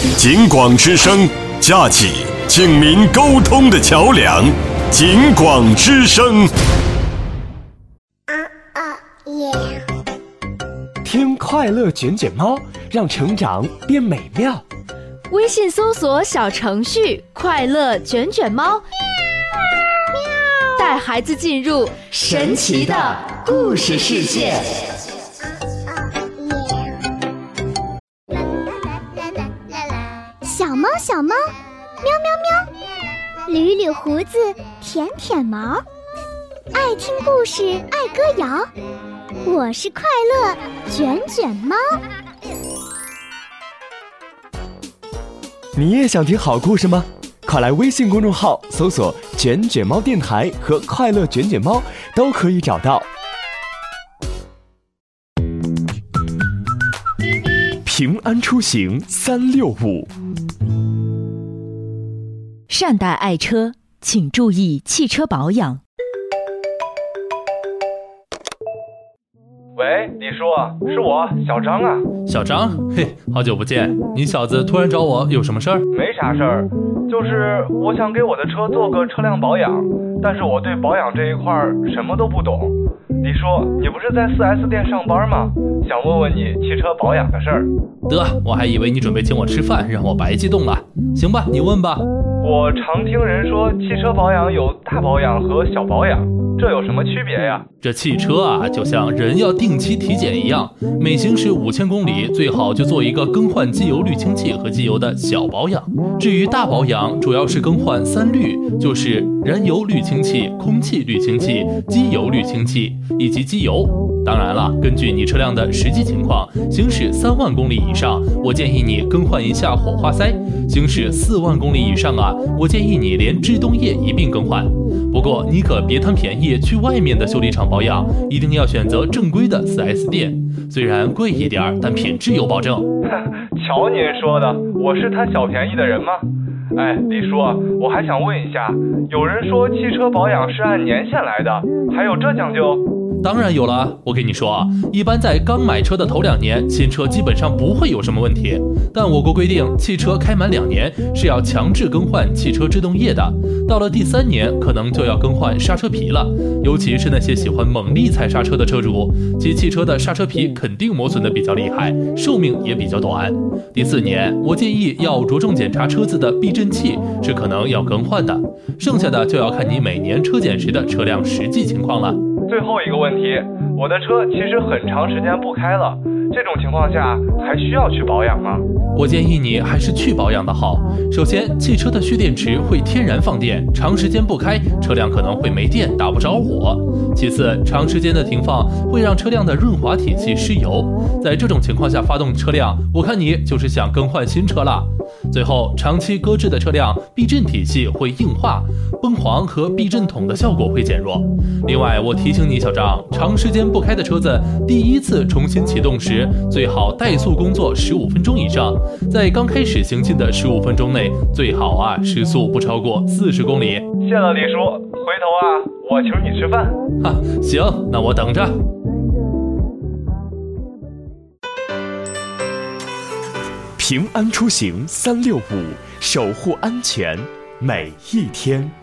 警广之声，架起警民沟通的桥梁。警广之声。 听快乐卷卷猫，让成长变美妙。 微信搜索小程序快乐卷卷猫，带孩子进入神奇的故事世界。 小猫小猫，喵喵喵，捋捋胡子，舔舔毛，爱听故事，爱歌谣。我是快乐卷卷猫。 你也想听好故事吗？快来微信公众号搜索卷卷猫电台和快乐卷卷猫，都可以找到。平安出行365。 善待爱车，请注意汽车保养。 喂，李叔，是我小张啊。 小张，嘿，好久不见，你小子突然找我有什么事儿？ 没啥事儿，就是我想给我的车做个车辆保养，但是我对保养这一块什么都不懂。李叔，你不是在 4S 店上班吗？想问问你汽车保养的事儿。 得，我还以为你准备请我吃饭，让我白激动了。行吧，你问吧。 我常听人说汽车保养有大保养和小保养，这有什么区别呀？ 这汽车啊，就像人要定期体检一样，每行驶5000公里，最好就做一个更换机油滤清器和机油的小保养。至于大保养，主要是更换3滤，就是燃油滤清器、空气滤清器、机油滤清器以及机油。当然了，根据你车辆的实际情况，行驶3万公里以上，我建议你更换一下火花塞；行驶4万公里以上啊，我建议你连制动液一并更换。不过你可别贪便宜去外面的修理厂保养，一定要选择正规的 4S 店，虽然贵一点，但品质有保证。 瞧您说的，我是贪小便宜的人吗？哎，李叔，我还想问一下，有人说汽车保养是按年限来的，还有这讲究？ 当然有了，我跟你说啊，一般在刚买车的头2年，新车基本上不会有什么问题。但我国规定，汽车开满2年是要强制更换汽车制动液的，到了第3年可能就要更换刹车皮了。尤其是那些喜欢猛力踩刹车的车主，其汽车的刹车皮肯定磨损的比较厉害，寿命也比较短。第4年，我建议要着重检查车子的避震器，是可能要更换的。剩下的就要看你每年车检时的车辆实际情况了。 最后一个问题，我的车其实很长时间不开了，这种情况下还需要去保养吗？ 我建议你还是去保养的好。首先，汽车的蓄电池会天然放电，长时间不开，车辆可能会没电，打不着火。其次，长时间的停放会让车辆的润滑体系失油，在这种情况下发动车辆，我看你就是想更换新车了。最后，长期搁置的车辆，避震体系会硬化，崩簧和避震筒的效果会减弱。另外，我提醒你小张，长时间不开的车子，第一次重新启动时，最好怠速工作15分钟以上，在刚开始行进的15分钟内，最好时速不超过40公里。 谢了李叔，回头我请你吃饭。 行，那我等着。 平安出行365，守护安全每一天。